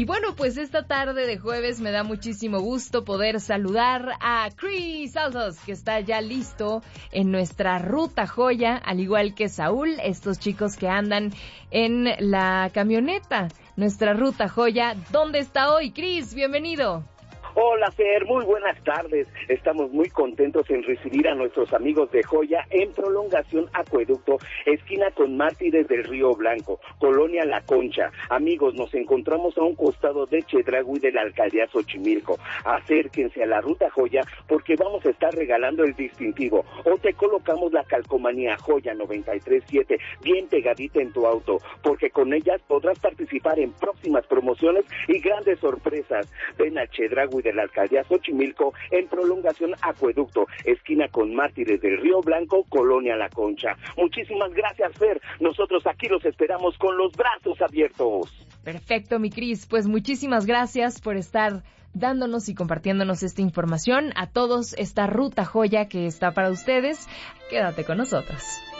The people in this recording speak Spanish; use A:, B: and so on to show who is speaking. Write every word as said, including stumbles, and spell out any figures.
A: Y bueno, pues esta tarde de jueves me da muchísimo gusto poder saludar a Chris Altos, que está ya listo en nuestra Ruta Joya, al igual que Saúl, estos chicos que andan en la camioneta. Nuestra Ruta Joya, ¿dónde está hoy, Chris? Bienvenido.
B: Hola, Fer, muy buenas tardes. Estamos muy contentos en recibir a nuestros amigos de Joya en Prolongación Acueducto, esquina con Mártires del Río Blanco, Colonia La Concha. Amigos, nos encontramos a un costado de Chedraui de la Alcaldía Xochimilco. Acérquense a la Ruta Joya porque vamos a estar regalando el distintivo o te colocamos la calcomanía Joya noventa y tres siete bien pegadita en tu auto, porque con ellas podrás participar en próximas promociones y grandes sorpresas. Ven a Chedraui de la Alcaldía Xochimilco en Prolongación Acueducto, esquina con Mártires del Río Blanco, Colonia La Concha. Muchísimas gracias, Fer. Nosotros aquí los esperamos con los brazos abiertos.
A: Perfecto, mi Cris. Pues muchísimas gracias por estar dándonos y compartiéndonos esta información. A todos, esta Ruta Joya que está para ustedes. Quédate con nosotros.